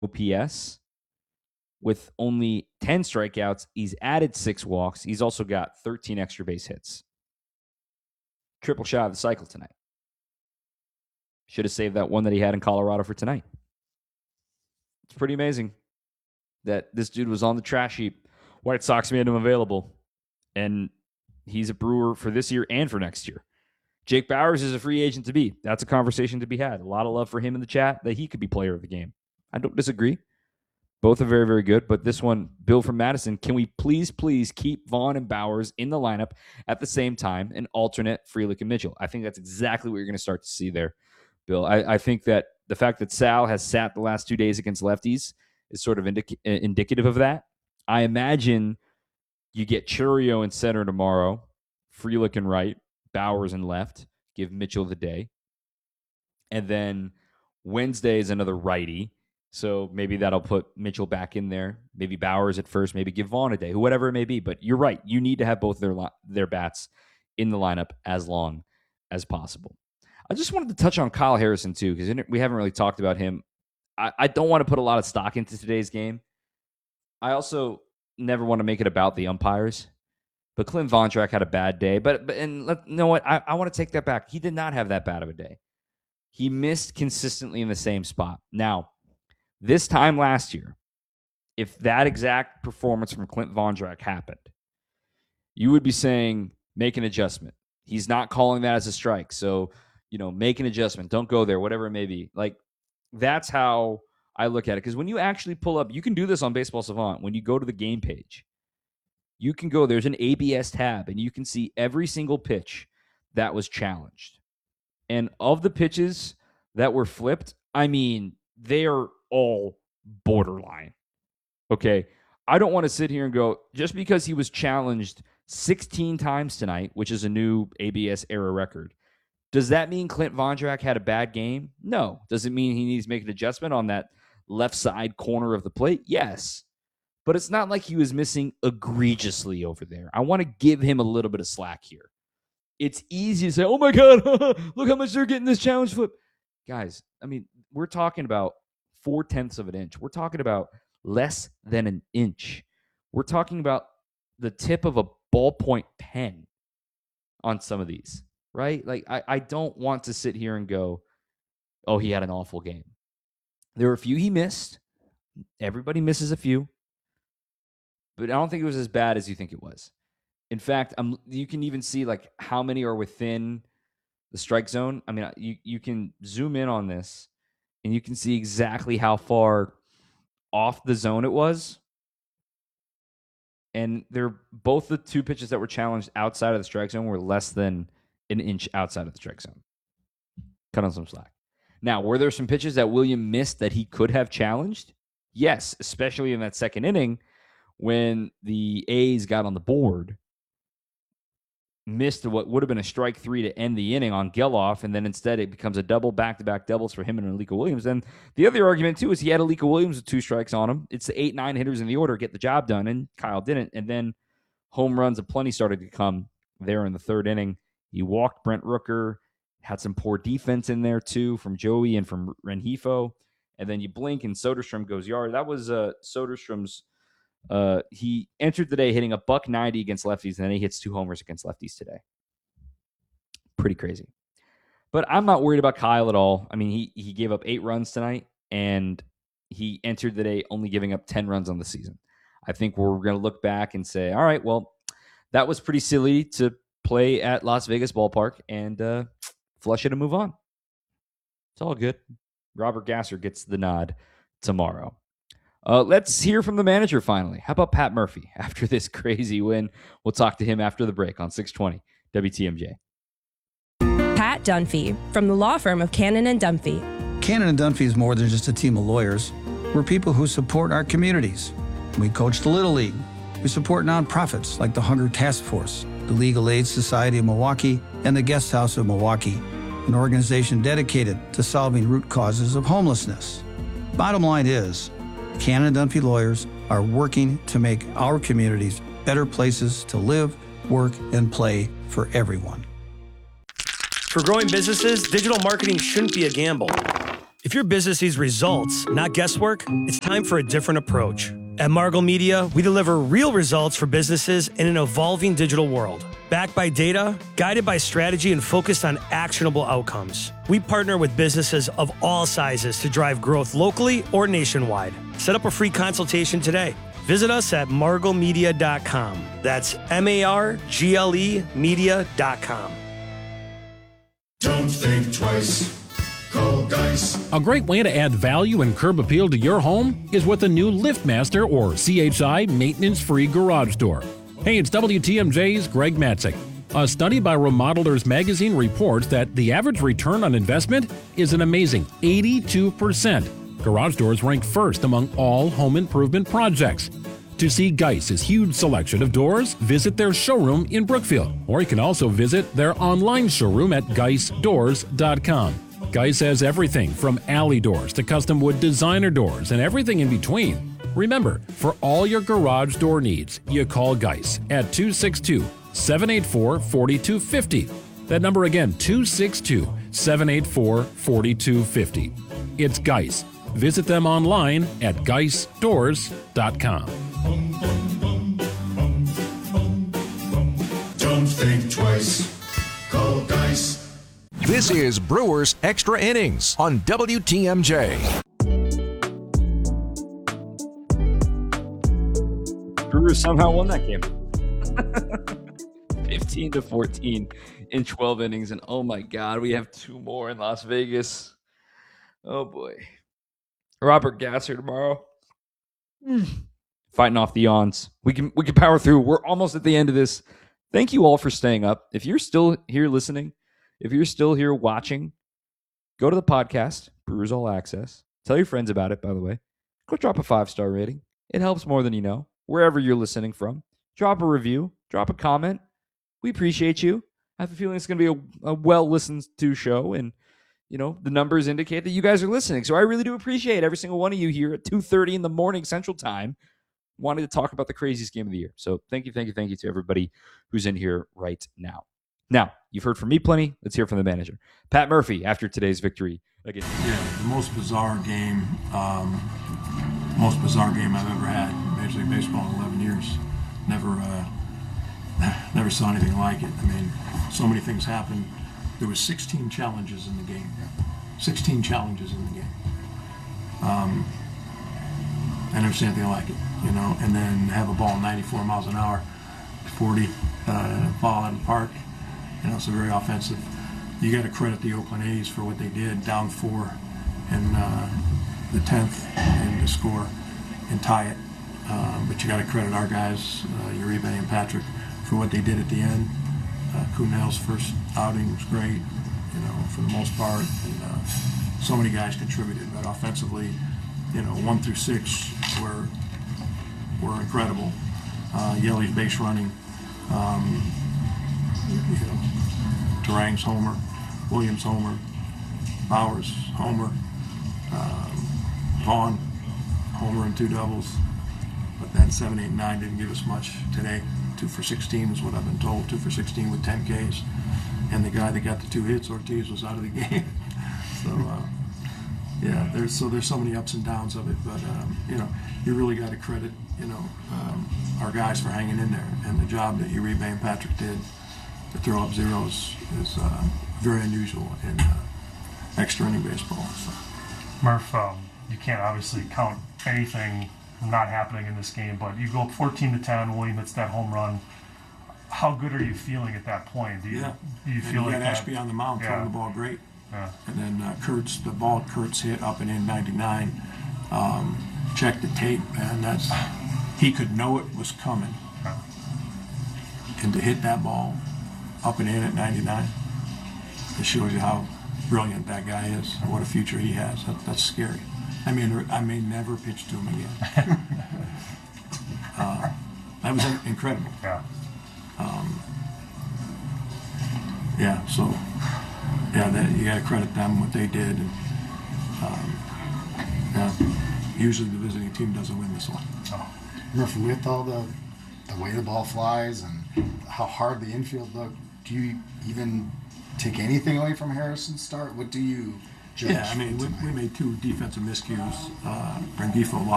OPS with only 10 strikeouts. He's added 6 walks. He's also got 13 extra base hits. Triple shot of the cycle tonight. Should have saved that one that he had in Colorado for tonight. It's pretty amazing that this dude was on the trash heap. White Sox made him available, and he's a Brewer for this year and for next year. Jake Bauers is a free agent to be. That's a conversation to be had. A lot of love for him in the chat that he could be player of the game. I don't disagree. Both are very, very good. But this one, Bill from Madison, can we please keep Vaughn and Bauers in the lineup at the same time and alternate Frelick and Mitchell? I think that's exactly what you're going to start to see there, Bill. I think that the fact that Sal has sat the last 2 days against lefties is sort of indicative of that. I imagine you get Churio in center tomorrow, Frelick in right, Bauers in left, give Mitchell the day. And then Wednesday is another righty. So maybe that'll put Mitchell back in there. Maybe Bauers at first. Maybe give Vaughn a day. Whatever it may be. But you're right. You need to have both their bats in the lineup as long as possible. I just wanted to touch on Kyle Harrison, too, because we haven't really talked about him. I don't want to put a lot of stock into today's game. I also never want to make it about the umpires. But Clint Vondrack had a bad day. You know what? I want to take that back. He did not have that bad of a day. He missed consistently in the same spot. Now, this time last year, if that exact performance from Clint Vondrack happened, you would be saying, make an adjustment. He's not calling that as a strike. So, make an adjustment. Don't go there, whatever it may be. Like, that's how I look at it. Because when you actually pull up, you can do this on Baseball Savant. When you go to the game page, you can go, there's an ABS tab, and you can see every single pitch that was challenged. And of the pitches that were flipped, they are all borderline. Okay. I don't want to sit here and go, just because he was challenged 16 times tonight, which is a new ABS era record, does that mean Clint Vondrack had a bad game? No. Does it mean he needs to make an adjustment on that left side corner of the plate? Yes. But it's not like he was missing egregiously over there. I want to give him a little bit of slack here. It's easy to say, oh my God, look how much they're getting this challenge flip. Guys, we're talking about 0.4 of an inch. We're talking about less than an inch. We're talking about the tip of a ballpoint pen on some of these, right? Like, I don't want to sit here and go, oh, he had an awful game. There were a few he missed. Everybody misses a few. But I don't think it was as bad as you think it was. In fact, you can even see like how many are within the strike zone. You can zoom in on this, and you can see exactly how far off the zone it was. And they're both the two pitches that were challenged outside of the strike zone were less than an inch outside of the strike zone. Cut on some slack. Now, were there some pitches that William missed that he could have challenged? Yes, especially in that second inning when the A's got on the board. Missed what would have been a strike 3 to end the inning on Geloff, and then instead it becomes a double, back-to-back doubles for him and Alika Williams. And the other argument, too, is he had Alika Williams with 2 strikes on him. It's the 8-9 hitters in the order get the job done, and Kyle didn't. And then home runs aplenty started to come there in the third inning. He walked Brent Rooker, had some poor defense in there, too, from Joey and from Rengifo. And then you blink, and Soderstrom goes yard. That was Soderstrom's. He entered the day hitting a $190 against lefties, and then he hits 2 homers against lefties today. Pretty crazy. But I'm not worried about Kyle at all. He gave up 8 runs tonight, and he entered the day only giving up 10 runs on the season. I think we're going to look back and say, all right, well, that was pretty silly to play at Las Vegas ballpark and flush it and move on. It's all good. Robert Gasser gets the nod tomorrow. Let's hear from the manager finally. How about Pat Murphy after this crazy win? We'll talk to him after the break on 620 WTMJ. Pat Dunphy from the law firm of Cannon and Dunphy. Cannon and Dunphy is more than just a team of lawyers. We're people who support our communities. We coach the Little League. We support nonprofits like the Hunger Task Force, the Legal Aid Society of Milwaukee, and the Guest House of Milwaukee, an organization dedicated to solving root causes of homelessness. Bottom line is, Cannon and Dunphy lawyers are working to make our communities better places to live, work, and play for everyone. For growing businesses, digital marketing shouldn't be a gamble. If your business needs results, not guesswork, it's time for a different approach. At Margot Media, we deliver real results for businesses in an evolving digital world. Backed by data, guided by strategy, and focused on actionable outcomes. We partner with businesses of all sizes to drive growth locally or nationwide. Set up a free consultation today. Visit us at marglemedia.com. That's MARGLE media.com. Don't think twice. Call Geis. A great way to add value and curb appeal to your home is with a new LiftMaster or CHI maintenance-free garage door. Hey, it's WTMJ's Greg Matzik. A study by Remodelers Magazine reports that the average return on investment is an amazing 82%. Garage doors rank first among all home improvement projects. To see Geis's huge selection of doors, visit their showroom in Brookfield, or you can also visit their online showroom at geisdoors.com. Geis has everything from alley doors to custom wood designer doors and everything in between. Remember, for all your garage door needs, you call Geis at 262-784-4250. That number again, 262-784-4250. It's Geis. Visit them online at geisdoors.com. Don't think twice. Call Geis. This is Brewers Extra Innings on WTMJ. Brewers somehow won that game. 15-14 in 12 innings. And oh my God, we have two more in Las Vegas. Oh boy. Robert Gasser tomorrow. Fighting off the yawns. We can power through. We're almost at the end of this. Thank you all for staying up. If you're still here listening, if you're still here watching, go to the podcast, Brewers All Access. Tell your friends about it, by the way. Go drop a 5-star rating. It helps more than you know. Wherever you're listening from. Drop a review. Drop a comment. We appreciate you. I have a feeling it's going to be a well-listened to show, and you know, the numbers indicate that you guys are listening. So I really do appreciate every single one of you here at 2:30 in the morning Central Time wanting to talk about the craziest game of the year. So thank you to everybody who's in here right now. Now, you've heard from me plenty. Let's hear from the manager. Pat Murphy, after today's victory against... Yeah, the most bizarre game I've ever had in Major League Baseball in 11 years. Never saw anything like it. I mean, so many things happened. There was 16 challenges in the game. 16 challenges in the game. I never seen anything like it, you know. And then have a ball 94 miles an hour, 40 ball out of the park. You know, it's a very offensive. You got to credit the Oakland A's for what they did, down 4 in the 10th, and to score and tie it. But you got to credit our guys, Uribe and Patrick, for what they did at the end. Kunal's first outing was great, you know, for the most part. And, so many guys contributed, but offensively, you know, 1 through 6 were incredible. Yelly's base running, you know, Durang's homer, Williams homer, Bowers homer, Vaughn homer and 2 doubles. But then 7, 8, 9 didn't give us much today. 2 for 16 is what I've been told. 2 for 16 with 10 Ks. And the guy that got the 2 hits, Ortiz, was out of the game. So, yeah, there's so many ups and downs of it. But, you know, you really got to credit, you know, our guys for hanging in there. And the job that Uribe and Patrick did to throw up zeros is very unusual in extra inning baseball. So. Murph, you can't obviously count anything not happening in this game, but you go up 14-10. William hits that home run. How good are you feeling at that point? Do you feel like that? Ashby on the mound throwing the ball great, and then the ball Kurtz hit up and in 99. Check the tape, man. He could know it was coming, and to hit that ball up and in at 99, it shows you how brilliant that guy is and what a future he has. That's scary. I mean, I may never pitch to him again. That was incredible. So you got to credit them what they did. And, usually the visiting team doesn't win this one. Murphy, with all the way the ball flies and how hard the infield looked, do you even take anything away from Harrison's start? What do you judge. Yeah, I mean, we made 2 defensive miscues. Rengifo